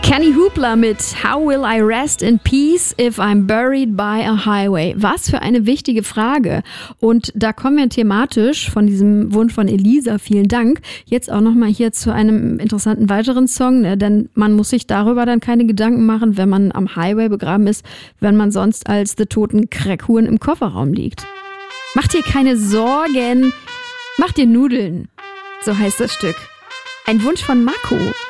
Kenny Hoopla mit How will I rest in peace if I'm buried by a highway? Was für eine wichtige Frage. Und da kommen wir thematisch von diesem Wunsch von Elisa, vielen Dank, jetzt auch nochmal hier zu einem interessanten weiteren Song, ne? Denn man muss sich darüber dann keine Gedanken machen, wenn man am Highway begraben ist, wenn man sonst als die toten Crackhuren im Kofferraum liegt. Mach dir keine Sorgen, mach dir Nudeln. So heißt das Stück. Ein Wunsch von Marco.